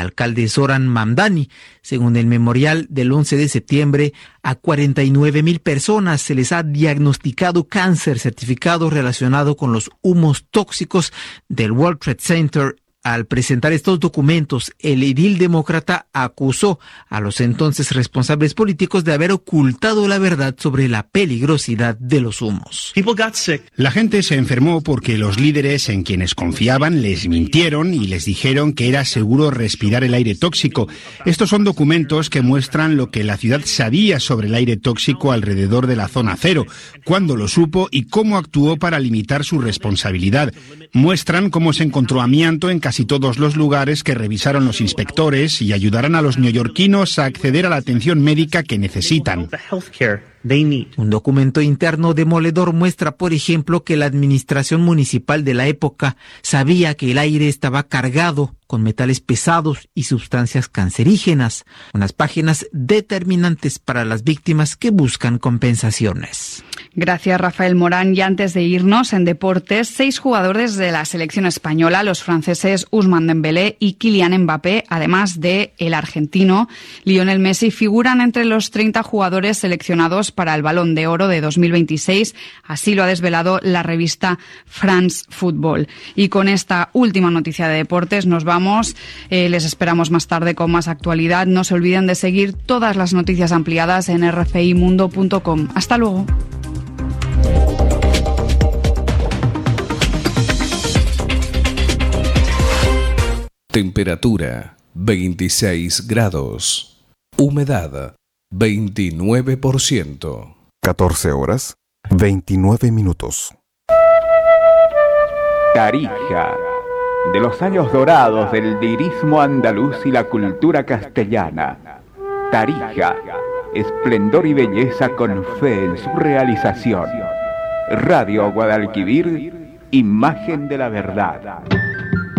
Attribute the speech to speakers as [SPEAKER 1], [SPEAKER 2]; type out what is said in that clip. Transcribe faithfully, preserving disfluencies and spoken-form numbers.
[SPEAKER 1] alcalde Zoran Mamdani. Según el memorial del once de septiembre, a cuarenta y nueve mil personas se les ha diagnosticado cáncer certificado relacionado con los humos tóxicos del World Trade Center. Al presentar estos documentos, el edil demócrata acusó a los entonces responsables políticos de haber ocultado la verdad sobre la peligrosidad de los humos.
[SPEAKER 2] La gente se enfermó porque los líderes en quienes confiaban les mintieron y les dijeron que era seguro respirar el aire tóxico. Estos son documentos que muestran lo que la ciudad sabía sobre el aire tóxico alrededor de la zona cero, cuándo lo supo y cómo actuó para limitar su responsabilidad. Muestran cómo se encontró amianto en casi todos los lugares que revisaron los inspectores y ayudarán a los neoyorquinos a acceder a la atención médica que necesitan.
[SPEAKER 1] Un documento interno demoledor muestra, por ejemplo, que la administración municipal de la época sabía que el aire estaba cargado con metales pesados y sustancias cancerígenas, unas páginas determinantes para las víctimas que buscan compensaciones.
[SPEAKER 3] Gracias, Rafael Morán. Y antes de irnos, en deportes, seis jugadores de la selección española, los franceses Ousmane Dembélé y Kylian Mbappé, además de el argentino Lionel Messi, figuran entre los treinta jugadores seleccionados para el Balón de Oro de dos mil veintiséis. Así lo ha desvelado la revista France Football. Y con esta última noticia de deportes nos vamos. Eh, les esperamos más tarde con más actualidad. No se olviden de seguir todas las noticias ampliadas en r f i mundo punto com. Hasta luego.
[SPEAKER 4] Temperatura veintiséis grados. Humedad veintinueve por ciento.
[SPEAKER 5] catorce horas, veintinueve minutos.
[SPEAKER 6] Tarija, de los años dorados del lirismo andaluz y la cultura castellana. Tarija, esplendor y belleza con fe en su realización. Radio Guadalquivir, imagen de la verdad.